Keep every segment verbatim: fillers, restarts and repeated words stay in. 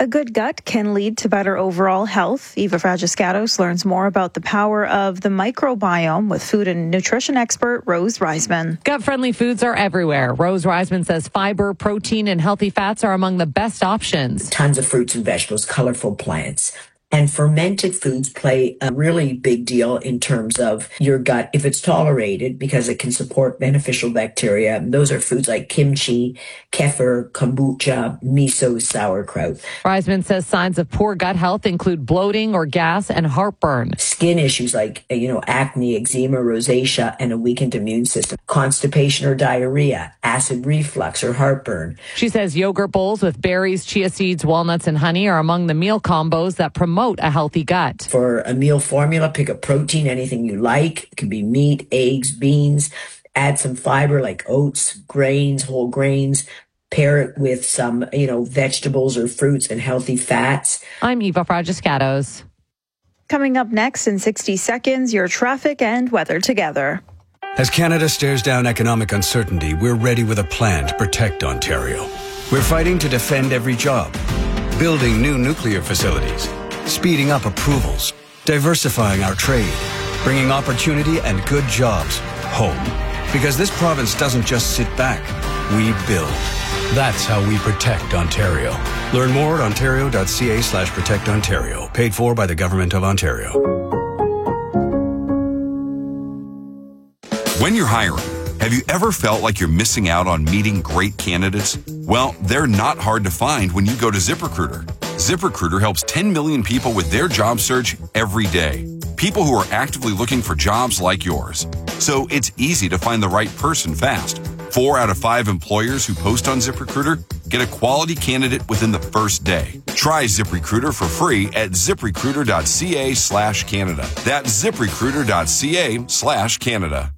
A good gut can lead to better overall health. Eva Fragiscatos learns more about the power of the microbiome with food and nutrition expert Rose Reisman. Gut-friendly foods are everywhere. Rose Reisman says fiber, protein, and healthy fats are among the best options. Tons of fruits and vegetables, colorful plants. And fermented foods play a really big deal in terms of your gut, if it's tolerated, because it can support beneficial bacteria. Those are foods like kimchi, kefir, kombucha, miso, sauerkraut. Reisman says signs of poor gut health include bloating or gas and heartburn. Skin issues like, you know, acne, eczema, rosacea, and a weakened immune system. Constipation or diarrhea, acid reflux or heartburn. She says yogurt bowls with berries, chia seeds, walnuts, and honey are among the meal combos that promote a healthy gut. For a meal formula, pick a protein, anything you like. It could be meat, eggs, beans. Add some fiber like oats, grains, whole grains. Pair it with some, you know, vegetables or fruits and healthy fats. I'm Eva Fragiscatos. Coming up next in sixty seconds, your traffic and weather together. As Canada stares down economic uncertainty, we're ready with a plan to protect Ontario. We're fighting to defend every job, building new nuclear facilities, speeding up approvals, diversifying our trade, bringing opportunity and good jobs home. Because this province doesn't just sit back, we build. That's how we protect Ontario. Learn more at ontario.ca slash protect Ontario. Paid for by the Government of Ontario. When you're hiring, have you ever felt like you're missing out on meeting great candidates? Well, they're not hard to find when you go to ZipRecruiter. ZipRecruiter helps ten million people with their job search every day. People who are actively looking for jobs like yours. So it's easy to find the right person fast. Four out of five employers who post on ZipRecruiter get a quality candidate within the first day. Try ZipRecruiter for free at ZipRecruiter.ca slash Canada. That's ZipRecruiter.ca slash Canada.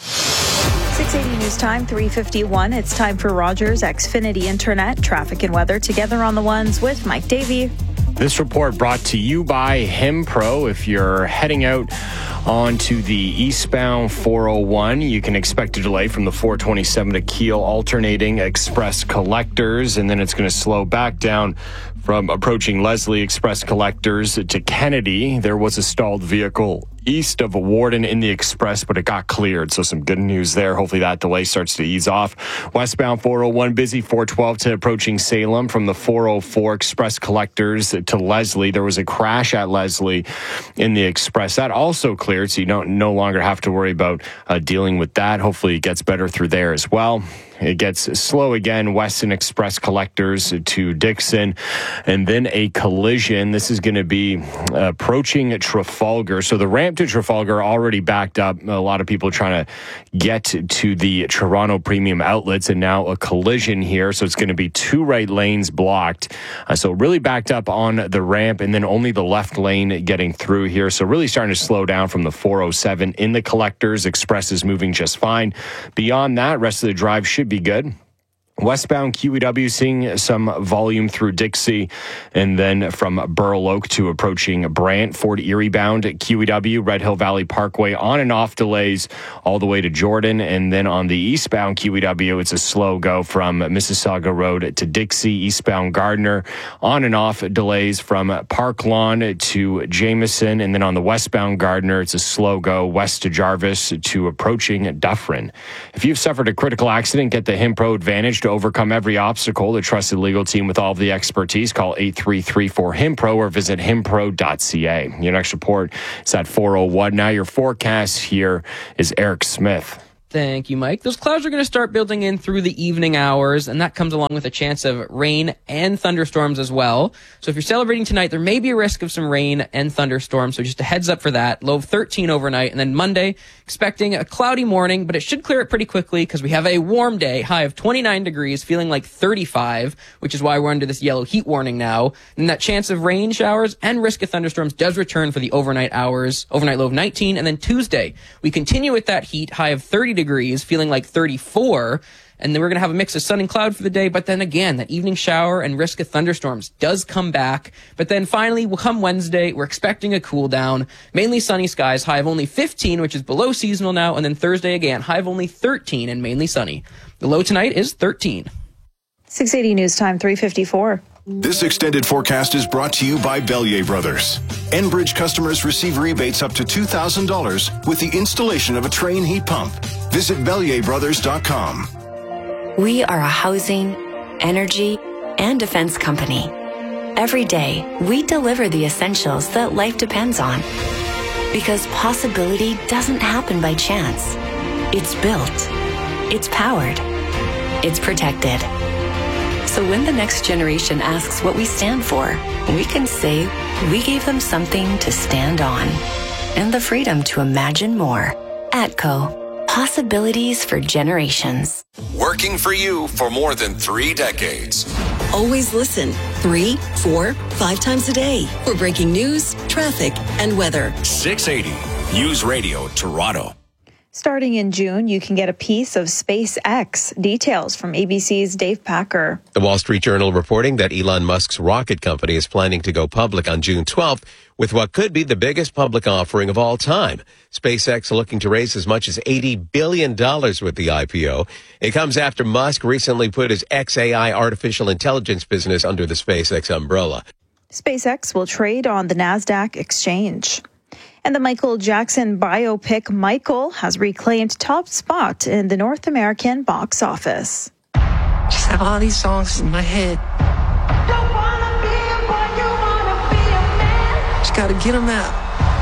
six eighty News Time, three fifty-one. It's time for Rogers Xfinity Internet, traffic and weather together on the ones with Mike Davey. This report brought to you by Himpro. If you're heading out onto the eastbound four oh one, you can expect a delay from the four twenty-seven to Kiel alternating express collectors, and then it's going to slow back down from approaching Leslie Express collectors to Kennedy. There was a stalled vehicle east of Warden in the express, but it got cleared. So some good news there. Hopefully that delay starts to ease off. Westbound four oh one busy, four twelve to approaching Salem from the four oh four express collectors to Leslie. There was a crash at Leslie in the express. That also cleared, so you don't no longer have to worry about uh, dealing with that. Hopefully it gets better through there as well. It gets slow again, Weston Express collectors to Dixon, and then a collision. This is going to be approaching Trafalgar. So the ramp to Trafalgar already backed up. A lot of people trying to get to the Toronto Premium Outlets, and now a collision here. So it's going to be two right lanes blocked. Uh, so really backed up on the ramp, and then only the left lane getting through here. So really starting to slow down from the four oh seven in the collectors. Express is moving just fine. Beyond that, rest of the drive should be good. Westbound Q E W seeing some volume through Dixie, and then from Burl Oak to approaching Brant. Fort Erie bound at Q E W, Red Hill Valley Parkway on and off delays all the way to Jordan. And then on the eastbound Q E W, it's a slow go from Mississauga Road to Dixie. Eastbound Gardner on and off delays from Park Lawn to Jameson. And then on the westbound Gardner, it's a slow go west to Jarvis to approaching Dufferin. If you've suffered a critical accident, get the Himpro Advantage to overcome every obstacle. The trusted legal team with all of the expertise. Call eight three three four Himpro or visit himpro dot c a. Your next report is at four oh one. Now your forecast here is Eric Smith. Thank you, Mike. Those clouds are going to start building in through the evening hours, and that comes along with a chance of rain and thunderstorms as well. So if you're celebrating tonight, there may be a risk of some rain and thunderstorms, so just a heads up for that. Low of thirteen overnight, and then Monday, expecting a cloudy morning, but it should clear it pretty quickly because we have a warm day, high of twenty-nine degrees, feeling like thirty-five, which is why we're under this yellow heat warning now. And that chance of rain showers and risk of thunderstorms does return for the overnight hours, overnight low of nineteen, and then Tuesday, we continue with that heat, high of thirty degrees. Degrees, feeling like thirty-four, and then we're going to have a mix of sun and cloud for the day, but then again, that evening shower and risk of thunderstorms does come back. But then finally, we'll come Wednesday, we're expecting a cool down, mainly sunny skies, high of only fifteen, which is below seasonal now, and then Thursday again, high of only thirteen and mainly sunny. The low tonight is thirteen. six eighty News Time, three fifty-four. This extended forecast is brought to you by Bellier Brothers. Enbridge customers receive rebates up to two thousand dollars with the installation of a Train heat pump. Visit Bellier Brothers dot com. We are a housing, energy, and defense company. Every day, we deliver the essentials that life depends on. Because possibility doesn't happen by chance. It's built. It's powered. It's protected. So when the next generation asks what we stand for, we can say we gave them something to stand on. And the freedom to imagine more. ATCO. Possibilities for generations. Working for you for more than three decades. Always listen three, four, five times a day for breaking news, traffic, and weather. six eighty News Radio Toronto. Starting in June, you can get a piece of SpaceX. Details from A B C's Dave Packer. The Wall Street Journal reporting that Elon Musk's rocket company is planning to go public on June twelfth with what could be the biggest public offering of all time. SpaceX looking to raise as much as eighty billion dollars with the I P O. It comes after Musk recently put his X A I artificial intelligence business under the SpaceX umbrella. SpaceX will trade on the NASDAQ exchange. And the Michael Jackson biopic Michael has reclaimed top spot in the North American box office. Just have all these songs in my head. Don't wanna be a boy, you wanna be a man. Just gotta get them out.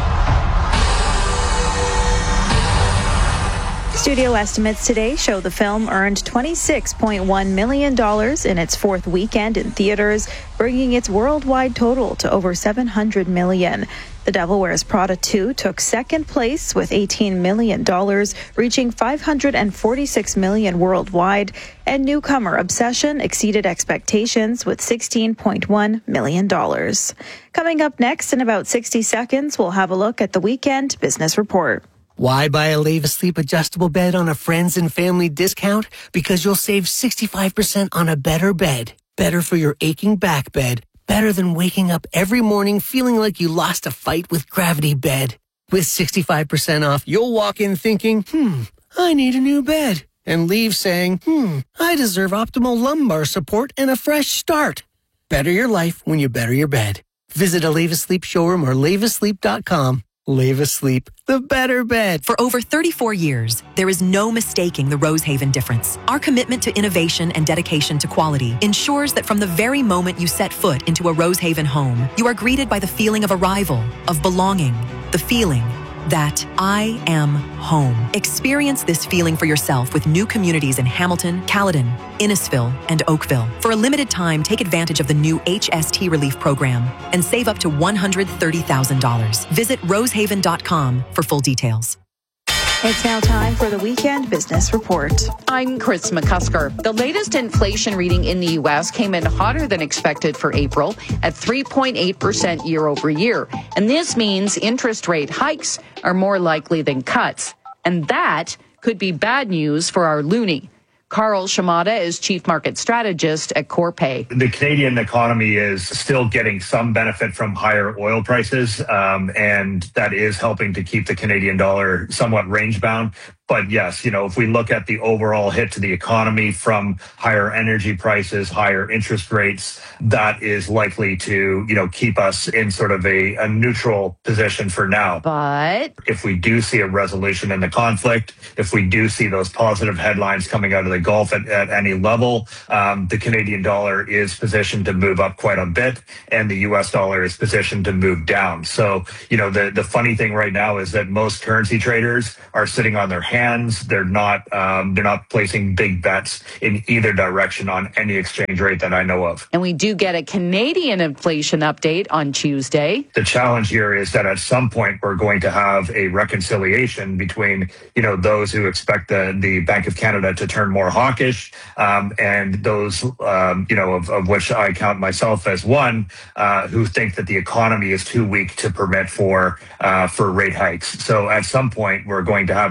Studio estimates today show the film earned twenty-six point one million dollars in its fourth weekend in theaters, bringing its worldwide total to over seven hundred million dollars. The Devil Wears Prada two took second place with eighteen million dollars, reaching five hundred forty-six million dollars worldwide, and newcomer Obsession exceeded expectations with sixteen point one million dollars. Coming up next in about sixty seconds, we'll have a look at the weekend business report. Why buy a Leva Sleep adjustable bed on a friends and family discount? Because you'll save sixty-five percent on a better bed. Better for your aching back bed. Better than waking up every morning feeling like you lost a fight with Gravity Bed. With sixty-five percent off, you'll walk in thinking, hmm, I need a new bed. And leave saying, hmm, I deserve optimal lumbar support and a fresh start. Better your life when you better your bed. Visit a Leva Sleep showroom or leva sleep dot com. Leva Sleep, the better bed. For over thirty-four years, there is no mistaking the Rosehaven difference. Our commitment to innovation and dedication to quality ensures that from the very moment you set foot into a Rosehaven home, you are greeted by the feeling of arrival, of belonging, the feeling that I am home. Experience this feeling for yourself with new communities in Hamilton, Caledon, Innisfil, and Oakville. For a limited time, take advantage of the new H S T Relief Program and save up to one hundred thirty thousand dollars. Visit rosehaven dot com for full details. It's now time for the Weekend Business Report. I'm Chris McCusker. The latest inflation reading in the U S came in hotter than expected for April at three point eight percent year over year. And this means interest rate hikes are more likely than cuts. And that could be bad news for our loonie. Carl Shimada is Chief Market Strategist at Corpay. The Canadian economy is still getting some benefit from higher oil prices, um, and that is helping to keep the Canadian dollar somewhat range-bound. But yes, you know, if we look at the overall hit to the economy from higher energy prices, higher interest rates, that is likely to, you know, keep us in sort of a, a neutral position for now. But if we do see a resolution in the conflict, if we do see those positive headlines coming out of the Gulf at, at any level, um, the Canadian dollar is positioned to move up quite a bit, and the U S dollar is positioned to move down. So, you know, the, the funny thing right now is that most currency traders are sitting on their hands. They're not um, they're not placing big bets in either direction on any exchange rate that I know of. And we do get a Canadian inflation update on Tuesday. The challenge here is that at some point we're going to have a reconciliation between, you know, those who expect the, the Bank of Canada to turn more hawkish um, and those, um, you know, of, of which I count myself as one, uh, who think that the economy is too weak to permit for uh, for rate hikes. So at some point we're going to have a revision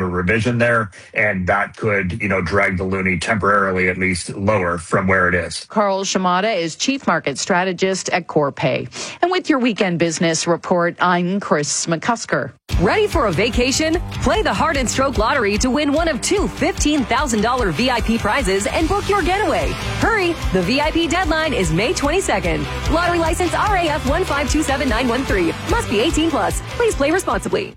in there, and that could, you know, drag the loonie temporarily at least lower from where it is. Carl Shimada is Chief Market Strategist at Corpay. And with your weekend business report, I'm Chris McCusker. Ready for a vacation? Play the Heart and Stroke Lottery to win one of two fifteen thousand dollars V I P prizes and book your getaway. Hurry! The V I P deadline is May twenty-second. Lottery license R A F one five two seven nine one three. Must be eighteen plus. Please play responsibly.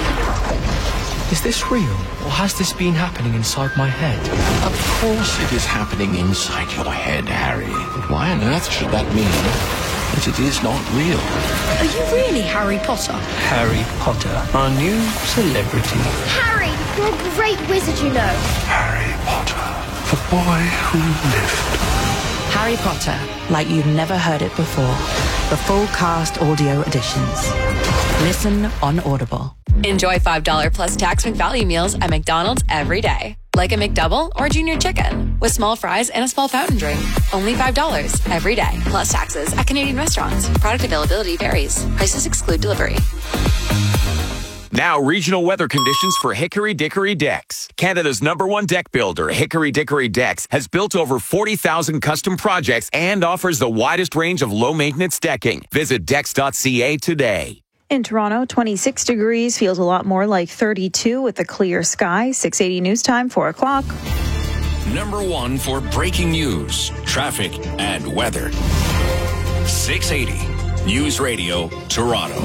Is this real, or has this been happening inside my head? Of course it is happening inside your head, Harry. But why on earth should that mean that it is not real? Are you really Harry Potter? Harry Potter, our new celebrity. Harry, you're a great wizard, you know. Harry Potter, the boy who lived. Harry Potter, like you've never heard it before. The full cast audio editions. Listen on Audible. Enjoy five dollars plus tax McValue meals at McDonald's every day. Like a McDouble or Junior Chicken with small fries and a small fountain drink. Only five dollars every day. Plus taxes at Canadian restaurants. Product availability varies. Prices exclude delivery. Now, regional weather conditions for Hickory Dickory Decks. Canada's number one deck builder, Hickory Dickory Decks, has built over forty thousand custom projects and offers the widest range of low-maintenance decking. Visit decks dot c a today. In Toronto, twenty-six degrees, feels a lot more like thirty-two with a clear sky. six eighty News Time, four o'clock. Number one for breaking news, traffic, and weather. six eighty News Radio, Toronto.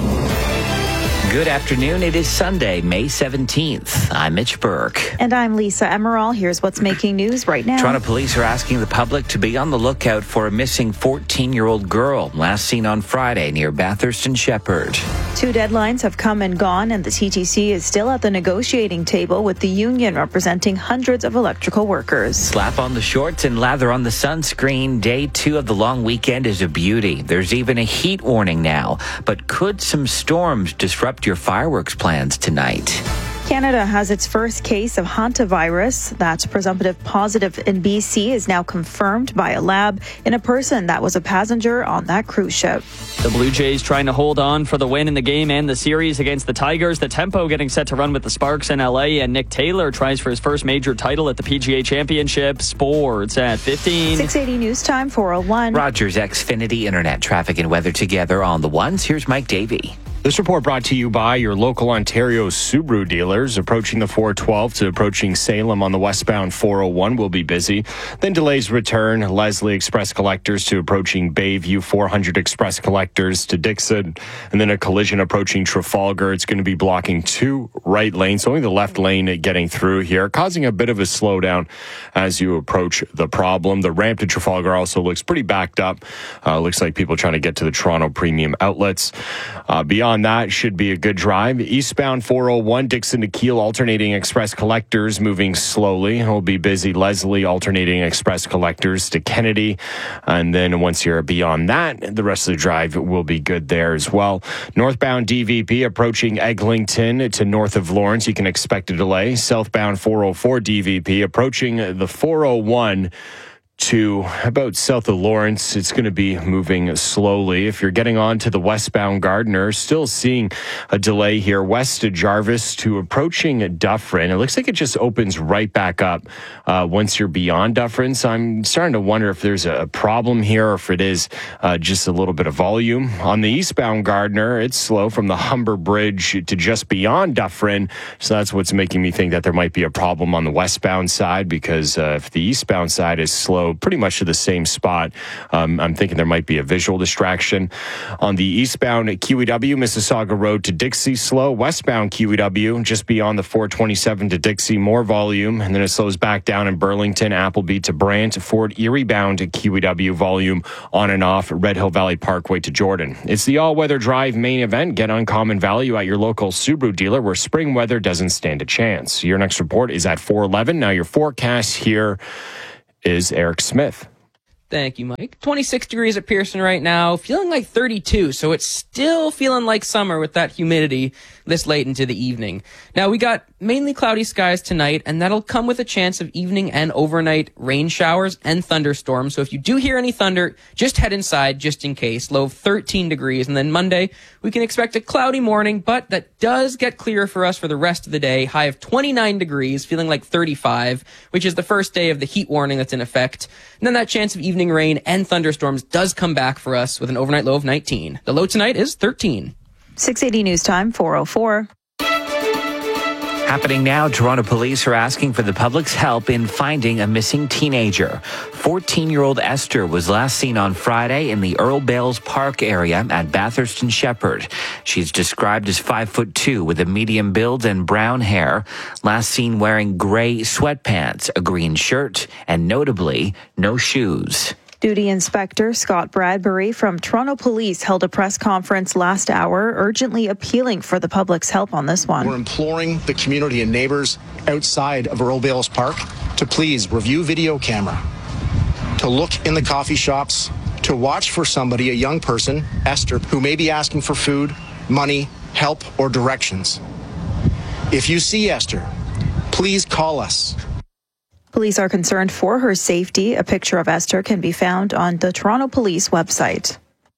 Good afternoon. It is Sunday, May seventeenth. I'm Mitch Burke. And I'm Lisa Emerald. Here's what's making news right now. Toronto police are asking the public to be on the lookout for a missing fourteen-year-old girl, last seen on Friday near Bathurst and Shepherd. Two deadlines have come and gone, and the T T C is still at the negotiating table with the union representing hundreds of electrical workers. Slap on the shorts and lather on the sunscreen. Day two of the long weekend is a beauty. There's even a heat warning now. But could some storms disrupt your fireworks plans tonight? Canada has its first case of hantavirus. That's presumptive positive in B C is now confirmed by a lab in a person that was a passenger on that cruise ship. The Blue Jays trying to hold on for the win in the game and the series against the Tigers. The Tempo getting set to run with the Sparks in L A, and Nick Taylor tries for his first major title at the P G A Championship. Sports at fifteen. six eighty News Time, four oh one. Rogers Xfinity Internet traffic and weather together on the ones. Here's Mike Davey. This report brought to you by your local Ontario Subaru dealers. Approaching the four twelve to approaching Salem on the westbound four oh one will be busy. Then delays return. Leslie Express Collectors to approaching Bayview, four hundred Express Collectors to Dixon, and then a collision approaching Trafalgar. It's going to be blocking two right lanes, only the left lane getting through here, causing a bit of a slowdown as you approach the problem. The ramp to Trafalgar also looks pretty backed up. Uh, looks like people trying to get to the Toronto Premium Outlets. Uh, beyond On that should be a good drive. Eastbound four oh one, Dixon to Keele, alternating Express Collectors moving slowly. It'll be busy. Leslie, alternating Express Collectors to Kennedy. And then once you're beyond that, the rest of the drive will be good there as well. Northbound D V P approaching Eglinton to north of Lawrence. You can expect a delay. Southbound four oh four D V P approaching the four oh one to about south of Lawrence. It's going to be moving slowly. If you're getting on to the westbound Gardiner, still seeing a delay here west of Jarvis to approaching Dufferin. It looks like it just opens right back up uh, once you're beyond Dufferin. So I'm starting to wonder if there's a problem here or if it is uh, just a little bit of volume. On the eastbound Gardiner, it's slow from the Humber Bridge to just beyond Dufferin. So that's what's making me think that there might be a problem on the westbound side, because uh, if the eastbound side is slow pretty much to the same spot, Um, I'm thinking there might be a visual distraction. On the eastbound Q E W, Mississauga Road to Dixie, slow. Westbound Q E W, just beyond the four twenty-seven to Dixie, more volume. And then it slows back down in Burlington, Appleby to Brant, Fort Erie bound to Q E W, volume on and off Red Hill Valley Parkway to Jordan. It's the all-weather drive main event. Get uncommon value at your local Subaru dealer where spring weather doesn't stand a chance. Your next report is at four eleven. Now your forecast here is Eric Smith. Thank you, Mike. twenty-six degrees at Pearson right now, feeling like thirty-two, so it's still feeling like summer with that humidity this late into the evening. Now, we got mainly cloudy skies tonight, and that'll come with a chance of evening and overnight rain showers and thunderstorms. So if you do hear any thunder, just head inside just in case. Low of thirteen degrees, and then Monday, we can expect a cloudy morning, but that does get clearer for us for the rest of the day. High of twenty-nine degrees, feeling like thirty-five, which is the first day of the heat warning that's in effect. And then that chance of evening rain and thunderstorms does come back for us with an overnight low of nineteen. The low tonight is thirteen. six eighty News Time, four oh four. Happening now, Toronto police are asking for the public's help in finding a missing teenager. fourteen-year-old Esther was last seen on Friday in the Earl Bales Park area at Bathurst and Shepherd. She's described as five foot two with a medium build and brown hair. Last seen wearing gray sweatpants, a green shirt, and notably, no shoes. Duty Inspector Scott Bradbury from Toronto Police held a press conference last hour, urgently appealing for the public's help on this one. We're imploring the community and neighbors outside of Earl Bales Park to please review video camera, to look in the coffee shops, to watch for somebody, a young person, Esther, who may be asking for food, money, help, or directions. If you see Esther, please call us. Police are concerned for her safety. A picture of Esther can be found on the Toronto Police website.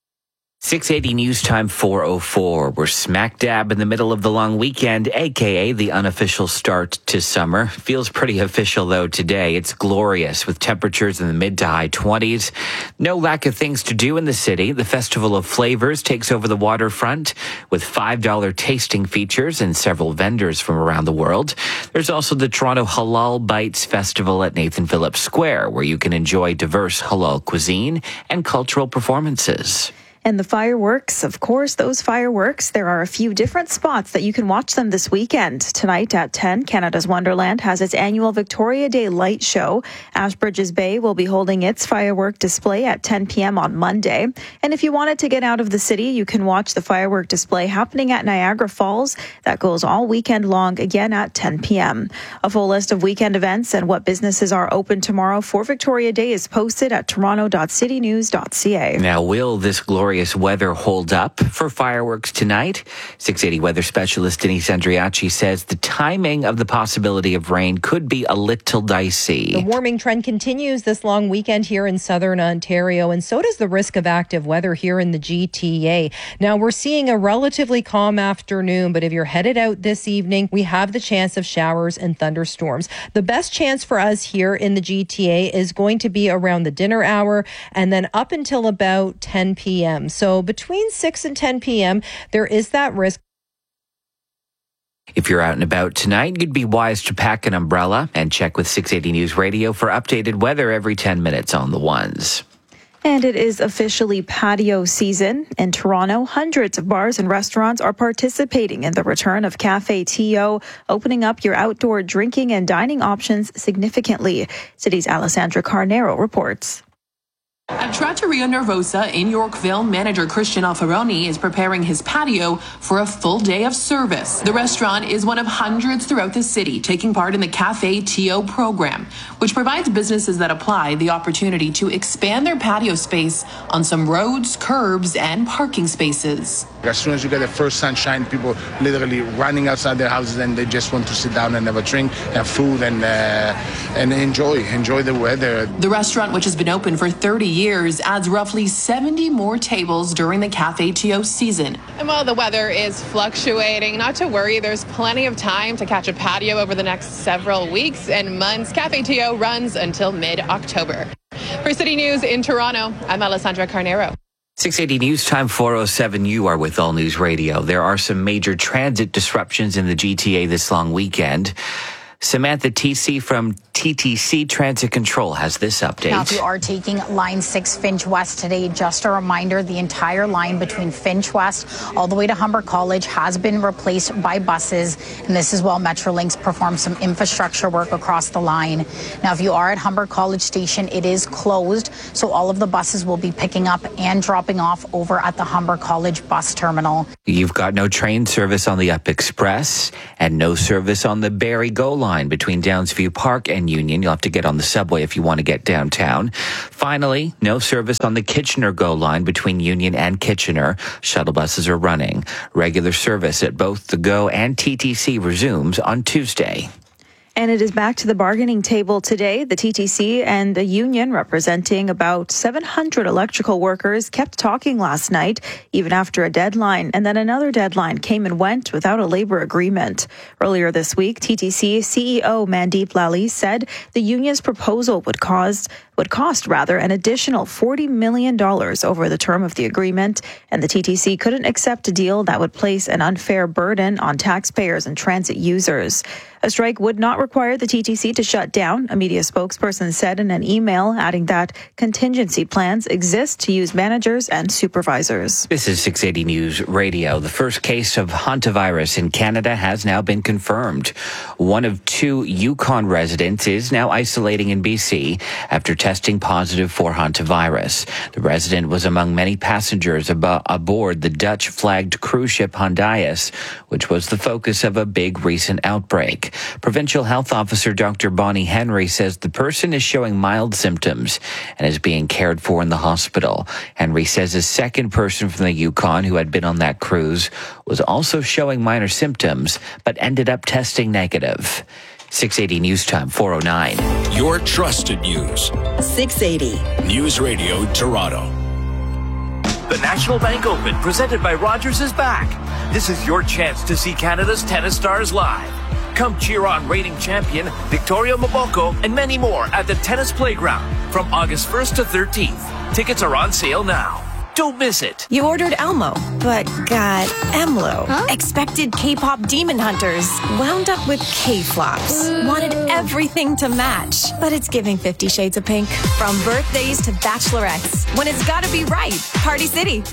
six eighty News Time four oh four. We're smack dab in the middle of the long weekend, a k a the unofficial start to summer. Feels pretty official, though, today. It's glorious with temperatures in the mid to high twenties. No lack of things to do in the city. The Festival of Flavors takes over the waterfront with five dollar tasting features and several vendors from around the world. There's also the Toronto Halal Bites Festival at Nathan Phillips Square, where you can enjoy diverse halal cuisine and cultural performances. And the fireworks, of course, those fireworks, there are a few different spots that you can watch them this weekend. Tonight at ten, Canada's Wonderland has its annual Victoria Day light show. Ashbridges Bay will be holding its firework display at ten p.m. on Monday. And if you wanted to get out of the city, you can watch the firework display happening at Niagara Falls. That goes all weekend long, again at ten p.m. A full list of weekend events and what businesses are open tomorrow for Victoria Day is posted at toronto dot city news dot c a. Now, will this glorious weather hold up for fireworks tonight? six eighty weather specialist Denise Andriachi says the timing of the possibility of rain could be a little dicey. The warming trend continues this long weekend here in southern Ontario, and so does the risk of active weather here in the G T A. Now, we're seeing a relatively calm afternoon, but if you're headed out this evening, we have the chance of showers and thunderstorms. The best chance for us here in the G T A is going to be around the dinner hour and then up until about ten p.m. So between six and ten p.m., there is that risk. If you're out and about tonight, you'd be wise to pack an umbrella and check with six eighty News Radio for updated weather every ten minutes on the ones. And it is officially patio season. In Toronto, hundreds of bars and restaurants are participating in the return of Cafe T O, opening up your outdoor drinking and dining options significantly. City's Alessandra Carnero reports. At Trattoria Nervosa in Yorkville, manager Christian Alfaroni is preparing his patio for a full day of service. The restaurant is one of hundreds throughout the city taking part in the Cafe T O program, which provides businesses that apply the opportunity to expand their patio space on some roads, curbs, and parking spaces. As soon as you get the first sunshine, people literally running outside their houses and they just want to sit down and have a drink, have food, and uh, and enjoy enjoy the weather. The restaurant, which has been open for thirty years, adds roughly seventy more tables during the Cafe T O season. And while the weather is fluctuating, not to worry, there's plenty of time to catch a patio over the next several weeks and months. Cafe T O runs until mid-October. For City News in Toronto, I'm Alessandra Carnero. six eighty News Time four oh seven, you are with All News Radio. There are some major transit disruptions in the G T A this long weekend. Samantha T C from T T C Transit Control has this update. Now, if you are taking Line six Finch West today, just a reminder, the entire line between Finch West all the way to Humber College has been replaced by buses, and this is while Metrolinx performs some infrastructure work across the line. Now, if you are at Humber College Station, it is closed, so all of the buses will be picking up and dropping off over at the Humber College bus terminal. You've got no train service on the Up Express and no service on the Barrie Go line line between Downsview Park and Union. You'll have to get on the subway if you want to get downtown. Finally, no service on the Kitchener GO line between Union and Kitchener. Shuttle buses are running. Regular service at both the GO and T T C resumes on Tuesday. And it is back to the bargaining table today. The T T C and the union, representing about seven hundred electrical workers, kept talking last night, even after a deadline. And then another deadline came and went without a labor agreement. Earlier this week, T T C C E O Mandeep Lally said the union's proposal would cause would cost rather an additional forty million dollars over the term of the agreement, and the T T C couldn't accept a deal that would place an unfair burden on taxpayers and transit users. A strike would not require the T T C to shut down, a media spokesperson said in an email, adding that contingency plans exist to use managers and supervisors. This is six eighty News Radio. The first case of hantavirus in Canada has now been confirmed. One of two Yukon residents is now isolating in B C after testing positive for hantavirus. The resident was among many passengers ab- aboard the Dutch-flagged cruise ship Hondias, which was the focus of a big recent outbreak. Provincial Health Officer Doctor Bonnie Henry says the person is showing mild symptoms and is being cared for in the hospital. Henry says a second person from the Yukon who had been on that cruise was also showing minor symptoms, but ended up testing negative. six eighty News Time, four oh nine. Your trusted news. six eighty. News Radio Toronto. The National Bank Open, presented by Rogers, is back. This is your chance to see Canada's tennis stars live. Come cheer on reigning champion Victoria Mboko and many more at the Tennis Playground from August first to thirteenth. Tickets are on sale now. Don't miss it. You ordered Elmo, but got Emlo. Huh? Expected K-pop demon hunters, wound up with K-flops. Wanted everything to match, but it's giving Fifty Shades of Pink. From birthdays to bachelorettes, when it's gotta be right. Party City.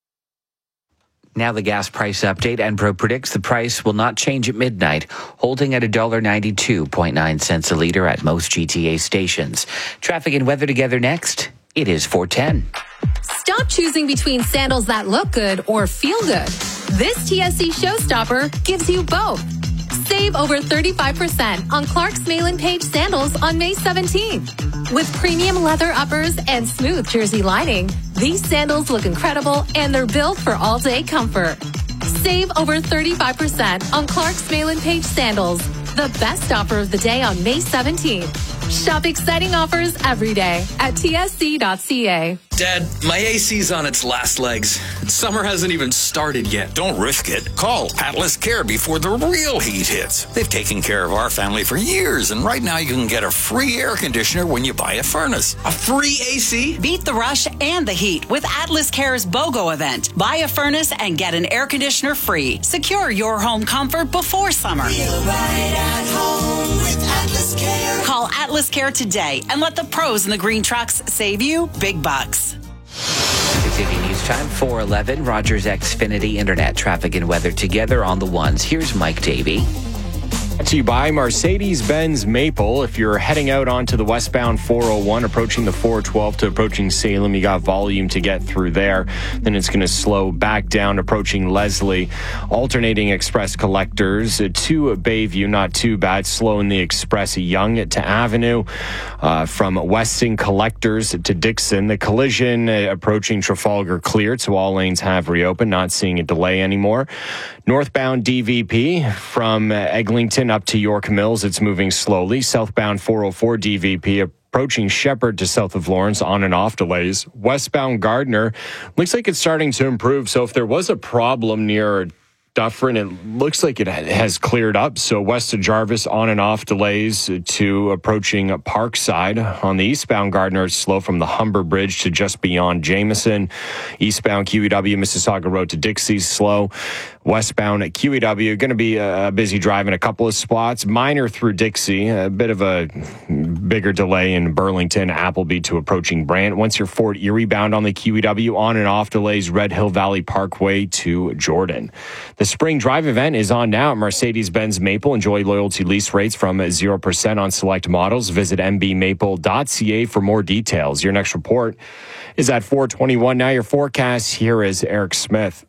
Now the gas price update. Enpro predicts the price will not change at midnight, holding at one dollar ninety-two point nine cents a litre at most G T A stations. Traffic and weather together next. It is four ten. Stop choosing between sandals that look good or feel good. This T S C showstopper gives you both. Save over thirty-five percent on Clark's Mail-in Page sandals on May seventeenth. With premium leather uppers and smooth jersey lining, these sandals look incredible and they're built for all-day comfort. Save over thirty-five percent on Clark's Mail-in Page sandals, the best offer of the day on May seventeenth. Shop exciting offers every day at T S C dot C A. Dad, my A C's on its last legs. Summer hasn't even started yet. Don't risk it. Call Atlas Care before the real heat hits. They've taken care of our family for years, and right now you can get a free air conditioner when you buy a furnace. A free A C? Beat the rush and the heat with Atlas Care's BOGO event. Buy a furnace and get an air conditioner free. Secure your home comfort before summer. Feel right at home with Atlas Care. Call Atlas Care today and let the pros in the green trucks save you big bucks. six eighty News Time, four eleven. Rogers Xfinity Internet traffic and weather together on the ones. Here's Mike Davey. Brought to you by Mercedes-Benz Maple. If you're heading out onto the westbound four oh one, approaching the four twelve to approaching Salem, you got volume to get through there. Then it's going to slow back down approaching Leslie. Alternating express collectors to Bayview, not too bad. Slowing the express Yonge to Avenue. Uh, from Weston collectors to Dixon. The collision uh, approaching Trafalgar cleared, so all lanes have reopened. Not seeing a delay anymore. Northbound D V P from uh, Eglinton up to York Mills, it's moving slowly. Southbound four oh four D V P approaching Shepherd to south of Lawrence, on and off delays. Westbound Gardner looks like it's starting to improve. So if there was a problem near Dufferin, it looks like it has cleared up. So west of Jarvis, on and off delays to approaching Parkside. On the eastbound Gardner, it's slow from the Humber Bridge to just beyond Jameson. Eastbound Q E W, Mississauga Road to Dixie's slow. Westbound at Q E W, going to be a busy drive in a couple of spots. Minor through Dixie, a bit of a bigger delay in Burlington, Appleby to approaching Brant. Once you're Fort Erie bound on the Q E W, on and off delays, Red Hill Valley Parkway to Jordan. The Spring Drive event is on now at Mercedes-Benz Maple. Enjoy loyalty lease rates from zero percent on select models. Visit m b maple dot c a for more details. Your next report is at four twenty-one. Now your forecast, here is Eric Smith.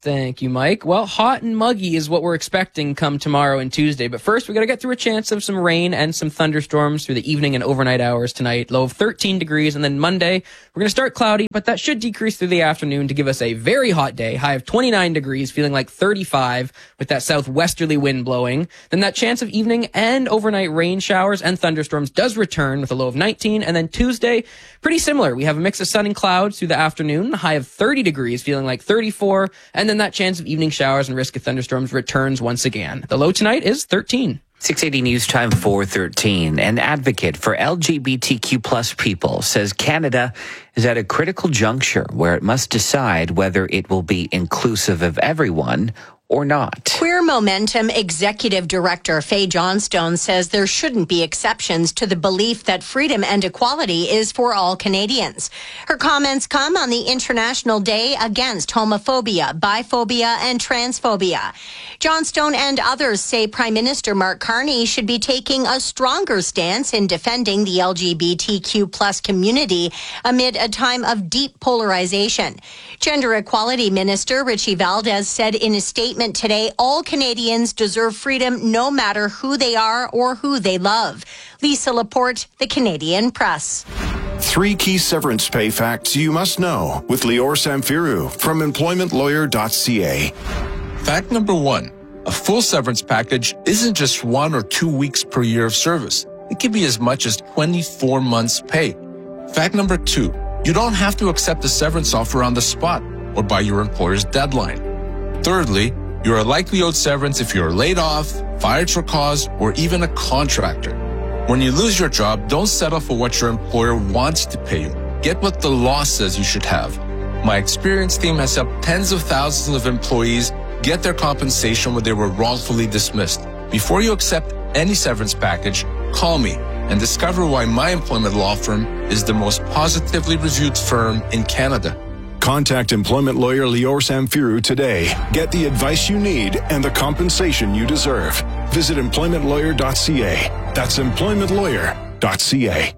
Thank you, Mike. Well, hot and muggy is what we're expecting come tomorrow and Tuesday. But first, we got to get through a chance of some rain and some thunderstorms through the evening and overnight hours tonight. Low of thirteen degrees. And then Monday, we're going to start cloudy, but that should decrease through the afternoon to give us a very hot day. High of twenty-nine degrees, feeling like thirty-five with that southwesterly wind blowing. Then that chance of evening and overnight rain showers and thunderstorms does return with a low of nineteen. And then Tuesday, pretty similar. We have a mix of sun and clouds through the afternoon. High of thirty degrees, feeling like thirty-four. And then that chance of evening showers and risk of thunderstorms returns once again. The low tonight is thirteen. six eighty News Time four thirteen. An advocate for L G B T Q plus people says Canada is at a critical juncture where it must decide whether it will be inclusive of everyone or not. Queer Momentum Executive Director Faye Johnstone says there shouldn't be exceptions to the belief that freedom and equality is for all Canadians. Her comments come on the International Day Against Homophobia, Biphobia, and Transphobia. Johnstone and others say Prime Minister Mark Carney should be taking a stronger stance in defending the L G B T Q plus community amid a time of deep polarization. Gender Equality Minister Richie Valdez said in a statement today, all Canadians deserve freedom no matter who they are or who they love. Lisa Laporte, The Canadian Press. Three key severance pay facts you must know with Lior Samfiru from employment lawyer dot c a. Fact number one, a full severance package isn't just one or two weeks per year of service. It can be as much as twenty-four months pay. Fact number two, you don't have to accept a severance offer on the spot or by your employer's deadline. Thirdly, you are likely owed severance if you are laid off, fired for cause, or even a contractor. When you lose your job, don't settle for what your employer wants to pay you. Get what the law says you should have. My experience team has helped tens of thousands of employees get their compensation when they were wrongfully dismissed. Before you accept any severance package, call me and discover why my employment law firm is the most positively reviewed firm in Canada. Contact employment lawyer Lior Samfiru today. Get the advice you need and the compensation you deserve. Visit employment lawyer dot c a. That's employment lawyer dot c a.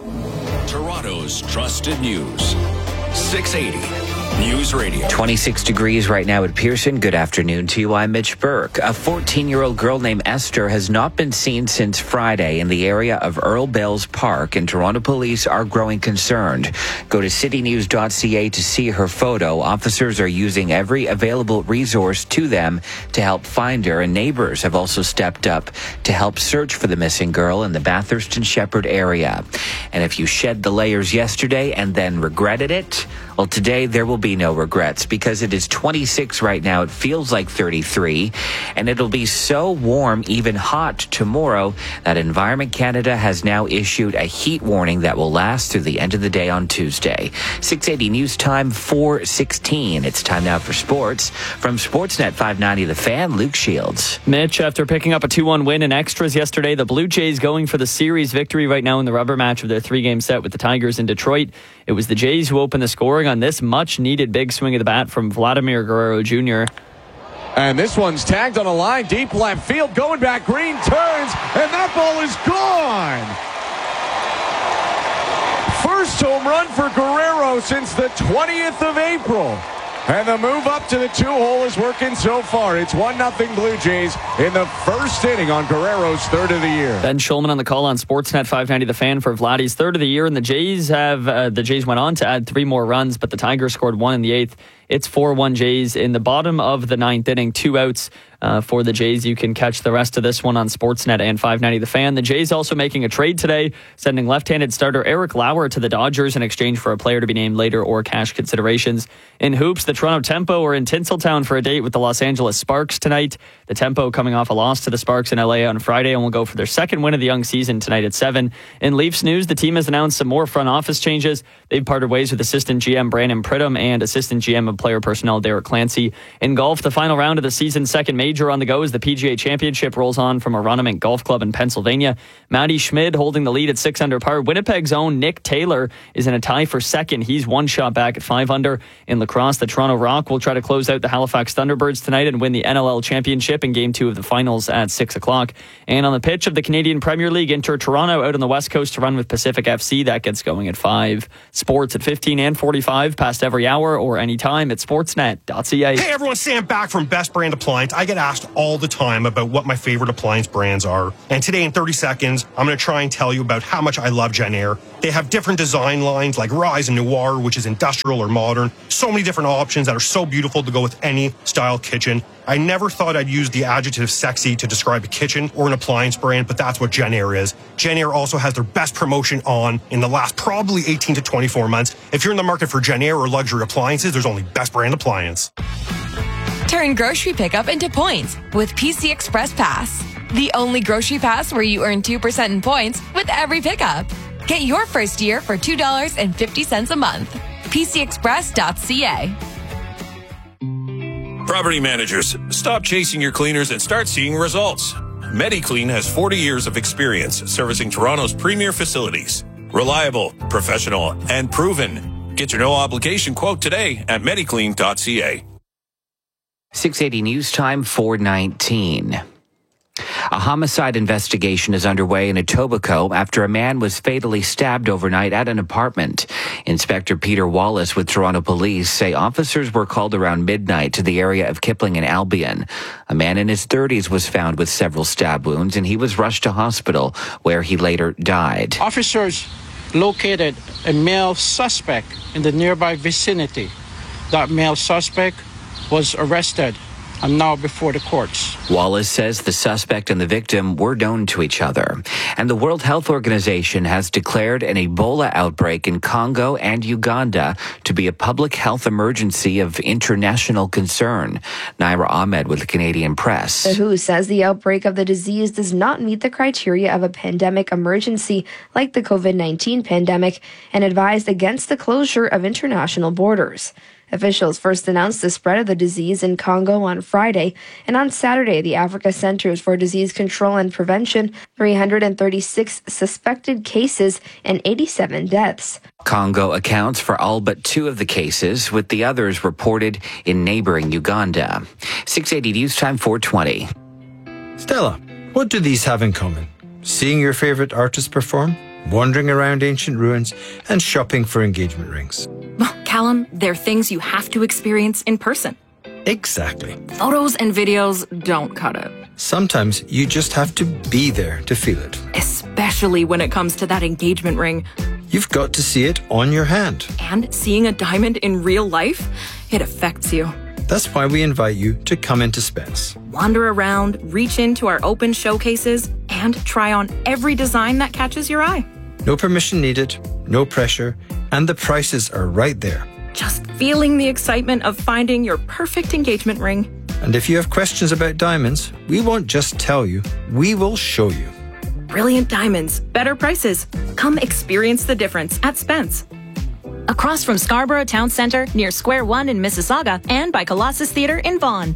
Toronto's trusted news. six eighty News Radio. twenty-six degrees right now at Pearson. Good afternoon to you. I'm Mitch Burke. A fourteen-year-old girl named Esther has not been seen since Friday in the area of Earl Bales Park, and Toronto police are growing concerned. Go to city news dot c a to see her photo. Officers are using every available resource to them to help find her, and neighbors have also stepped up to help search for the missing girl in the Bathurst and Shepherd area. And if you shed the layers yesterday and then regretted it, well, today there will be no regrets because it is twenty-six right now. It feels like thirty-three, and it'll be so warm, even hot tomorrow, that Environment Canada has now issued a heat warning that will last through the end of the day on Tuesday. six eighty News Time four sixteen. It's time now for sports. From Sportsnet five ninety The Fan, Luke Shields. Mitch, after picking up a two one win in extras yesterday, the Blue Jays going for the series victory right now in the rubber match of their three-game set with the Tigers in Detroit. It was the Jays who opened the scoring on this much-needed big swing of the bat from Vladimir Guerrero Junior And this one's tagged on a line, deep left field, going back, Green turns, and that ball is gone! First home run for Guerrero since the twentieth of April. And the move up to the two-hole is working so far. It's one nothing Blue Jays in the first inning on Guerrero's third of the year. Ben Schulman on the call on Sportsnet five ninety The Fan for Vladdy's third of the year. And the Jays have uh, the Jays went on to add three more runs, but the Tigers scored one in the eighth. It's four one Jays in the bottom of the ninth inning. Two outs uh, for the Jays. You can catch the rest of this one on Sportsnet and five ninety The Fan. The Jays also making a trade today, sending left-handed starter Eric Lauer to the Dodgers in exchange for a player to be named later or cash considerations. In hoops, the Toronto Tempo are in Tinseltown for a date with the Los Angeles Sparks tonight. The Tempo coming off a loss to the Sparks in L A on Friday and will go for their second win of the young season tonight at seven. In Leafs news, the team has announced some more front office changes. They've parted ways with assistant G M Brandon Pridham and assistant G M of player personnel Derek Clancy. In golf, the final round of the season's second major on the go as the P G A Championship rolls on from Aronimink Golf Club in Pennsylvania. Matty Schmid holding the lead at six under par. Winnipeg's own Nick Taylor is in a tie for second. He's one shot back at five under. In lacrosse, the Toronto Rock will try to close out the Halifax Thunderbirds tonight and win the N L L Championship in Game two of the finals at six o'clock. And on the pitch of the Canadian Premier League, Inter Toronto out on the West Coast to run with Pacific F C. That gets going at five. Sports at fifteen and forty-five, past every hour or anytime anytime at sportsnet dot c a. Hey everyone, Sam back from Best Brand Appliance. I get asked all the time about what my favorite appliance brands are. And today in thirty seconds, I'm going to try and tell you about how much I love Genair. They have different design lines like Rise and Noir, which is industrial or modern. So many different options that are so beautiful to go with any style kitchen. I never thought I'd use the adjective sexy to describe a kitchen or an appliance brand, but that's what Genair is. Genair also has their best promotion on in the last probably eighteen to twenty-four months. If you're in the market for Genair or luxury appliances, there's only Best Brand Appliance. Turn grocery pickup into points with P C Express Pass. The only grocery pass where you earn two percent in points with every pickup. Get your first year for two dollars and fifty cents a month. P C express dot c a. Property managers, stop chasing your cleaners and start seeing results. MediClean has forty years of experience servicing Toronto's premier facilities. Reliable, professional, and proven. Get your no-obligation quote today at mediclean dot c a. six eighty News Time, four nineteen. A homicide investigation is underway in Etobicoke after a man was fatally stabbed overnight at an apartment. Inspector Peter Wallace with Toronto Police say officers were called around midnight to the area of Kipling and Albion. A man in his thirties was found with several stab wounds and he was rushed to hospital where he later died. Officers located a male suspect in the nearby vicinity. That male suspect was arrested and now before the courts. Wallace says the suspect and the victim were known to each other. And the World Health Organization has declared an Ebola outbreak in Congo and Uganda to be a public health emergency of international concern. Naira Ahmed with the Canadian Press. The W H O says the outbreak of the disease does not meet the criteria of a pandemic emergency like the COVID nineteen pandemic and advised against the closure of international borders. Officials first announced the spread of the disease in Congo on Friday, and on Saturday, the Africa Centers for Disease Control and Prevention, three hundred thirty-six suspected cases and eighty-seven deaths. Congo accounts for all but two of the cases, with the others reported in neighboring Uganda. six eighty News Time, four twenty. Stella, what do these have in common? Seeing your favorite artist perform, wandering around ancient ruins, and shopping for engagement rings. Callum, they're things you have to experience in person. Exactly. Photos and videos don't cut it. Sometimes you just have to be there to feel it. Especially when it comes to that engagement ring. You've got to see it on your hand. And seeing a diamond in real life, it affects you. That's why we invite you to come into Spence. Wander around, reach into our open showcases, and try on every design that catches your eye. No permission needed, no pressure, and the prices are right there. Just feeling the excitement of finding your perfect engagement ring. And if you have questions about diamonds, we won't just tell you, we will show you. Brilliant diamonds, better prices. Come experience the difference at Spence. Across from Scarborough Town Centre, near Square One in Mississauga, and by Colossus Theatre in Vaughan.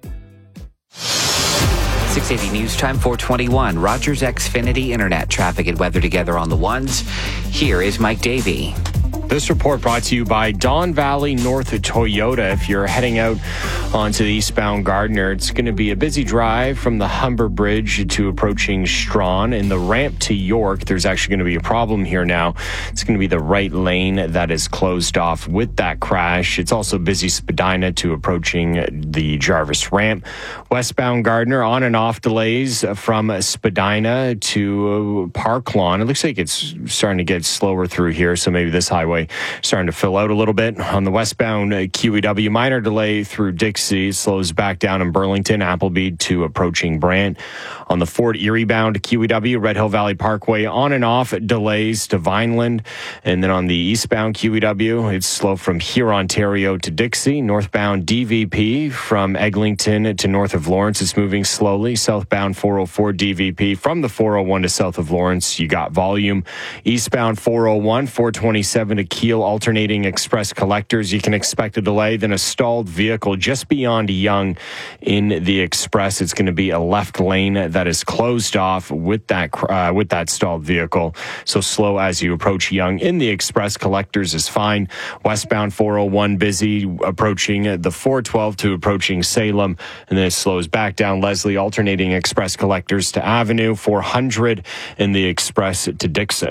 six eighty News Time, four twenty-one. Rogers Xfinity Internet traffic and weather together on the ones. Here is Mike Davey. This report brought to you by Don Valley North Toyota. If you're heading out onto the eastbound Gardiner, it's going to be a busy drive from the Humber Bridge to approaching Strawn. In the ramp to York, there's actually going to be a problem here now. It's going to be the right lane that is closed off with that crash. It's also busy Spadina to approaching the Jarvis ramp. Westbound Gardiner, on and off delays from Spadina to Park Lawn. It looks like it's starting to get slower through here, so maybe this highway starting to fill out a little bit. On the westbound uh, Q E W, minor delay through Dixie, slows back down in Burlington, Appleby to approaching Brant. On the Fort Erie bound Q E W, Red Hill Valley Parkway, on and off delays to Vineland. And then on the eastbound Q E W, it's slow from here, Ontario to Dixie. Northbound D V P from Eglinton to north of Lawrence, it's moving slowly. Southbound four oh four D V P from the four oh one to south of Lawrence, you got volume. Eastbound four oh one, four twenty-seven to Keel, alternating express collectors, you can expect a delay. Then a stalled vehicle just beyond Yonge in the express. It's going to be a left lane that is closed off with that uh, with that stalled vehicle. So slow as you approach Yonge in the express collectors is fine. Westbound four oh one busy approaching the four twelve to approaching Salem, and then it slows back down Leslie, alternating express collectors to Avenue, four hundred in the express to Dixon.